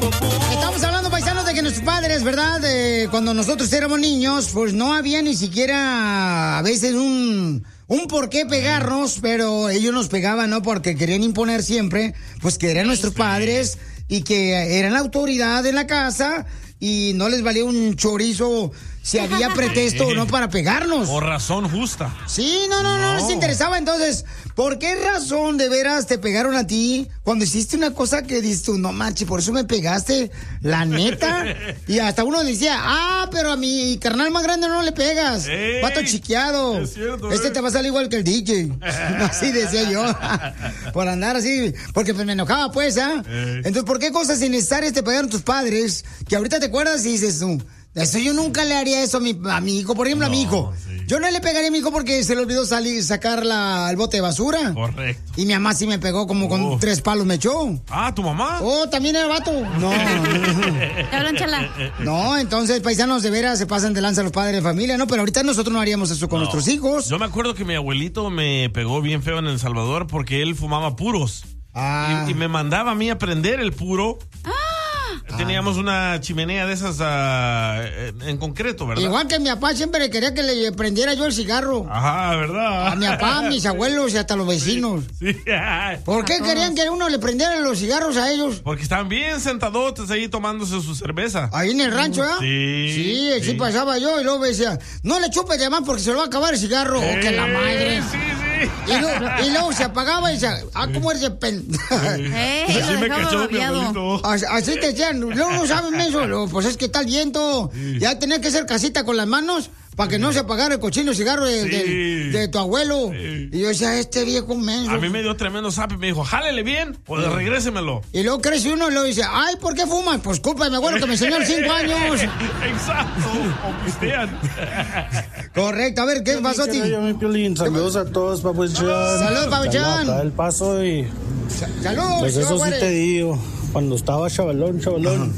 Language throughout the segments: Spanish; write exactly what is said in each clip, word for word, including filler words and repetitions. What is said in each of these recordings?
Estamos hablando, paisanos, de que nuestros padres, ¿verdad? De cuando nosotros éramos niños, pues no había ni siquiera a veces un, un por qué pegarnos, pero ellos nos pegaban, ¿no? Porque querían imponer siempre, pues que eran nuestros padres y que eran la autoridad en la casa y no les valía un chorizo si había pretexto o no para pegarnos. Por razón justa. Sí, no, no, no, no les interesaba. Entonces, ¿por qué razón de veras te pegaron a ti cuando hiciste una cosa que dices tú, no manches, por eso me pegaste, la neta? Y hasta uno decía, ah, pero a mi carnal más grande no le pegas, Ey, pato chiqueado. es cierto, Este eh. te va a salir igual que el D J. Así decía yo. Por andar así, porque pues me enojaba, pues, ¿ah? Ey. Entonces, ¿por qué cosas innecesarias te pegaron tus padres que ahorita te acuerdas y dices tú, eso yo nunca le haría eso a mi, a mi hijo, por ejemplo, No, a mi hijo. sí. Yo no le pegaría a mi hijo porque se le olvidó salir, sacar la, el bote de basura. Correcto. Y mi mamá sí me pegó como con Oh. tres palos, me echó. Ah, ¿tu mamá? Oh, también era vato. No. Te hablan, chala. No, entonces, paisanos, de veras se pasan de lanza los padres de familia, ¿no? Pero ahorita nosotros no haríamos eso con No. nuestros hijos. Yo me acuerdo que mi abuelito me pegó bien feo en El Salvador porque él fumaba puros. Ah. Y, y me mandaba a mí a prender el puro. Teníamos una chimenea de esas ah, en, en concreto, ¿verdad? Igual que mi papá siempre quería que le prendiera yo el cigarro. Ajá, ¿verdad? A mi papá, a mis abuelos y hasta a los vecinos. Sí. ¿Por qué querían que uno le prendiera los cigarros a ellos? Porque estaban bien sentadotes ahí tomándose su cerveza. Ahí en el rancho, ¿eh? Sí, Sí, así sí. pasaba yo y luego me decía, no le chupes de más porque se lo va a acabar el cigarro. ¡Oh, que la madre! Sí, sí. Y luego, y luego se apagaba y decía, ah, ¿cómo eres de pen? ¡Ey! Así Lo me dejaba cachó mi babeado. abuelito. Así, así te decían, luego no saben eso. Luego, pues es que está el viento. Ya tenía que hacer casita con las manos para que no se apagara el cochino cigarro de, Sí. de- de tu abuelo. Sí. Y yo decía, este viejo menso. A mí me dio tremendo zap y me dijo, jálele bien o regrésemelo. Y luego crece uno y luego dice, ay, ¿por qué fumas? Pues culpa de mi abuelo que me enseñó a los cinco años. Exacto. O pistean. Correcto, a ver, ¿qué pasó, Yo, tío? mi Piolín, saludos a todos, papuchón. Saludos, papuchón. Acá el paso y Salud, pues señor eso sí Juárez. te digo, cuando estaba chavalón, chavalón.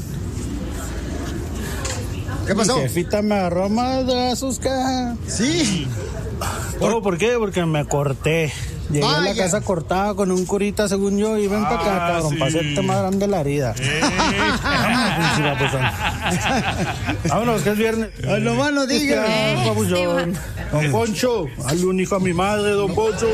¿Qué pasó? Mi jefita me agarró a madrazos, caja. Sí. ¿Todo por qué? Porque me corté. Llegué a la Vaya. casa cortada con un curita, según yo, y ven para acá, Ah, cabrón, sí. para hacerte más grande la herida. Vámonos, pinche papuchón. Vámonos, que es viernes. Ay, nomás no digas. Ah, papuchón. Don Poncho, hazle un hijo a mi madre, don Poncho.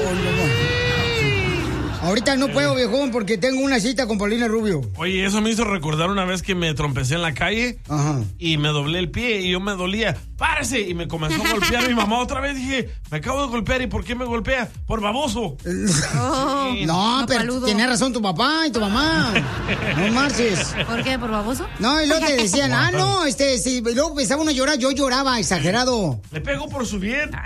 Ahorita no puedo, viejón, porque tengo una cita con Paulina Rubio. Oye, eso me hizo recordar una vez que me trompecé en la calle Ajá. y me doblé el pie y yo me dolía. ¡Párese! Y me comenzó a golpear mi mamá otra vez. Dije, me acabo de golpear. ¿Y por qué me golpea? Por baboso. Oh, Sí. No, pero paludo. tenía razón tu papá y tu mamá. No marches. ¿Por qué? ¿Por baboso? No, y luego te decían, ah, no, este, si luego empezaba uno a llorar, yo lloraba, exagerado. Le pego por su bien.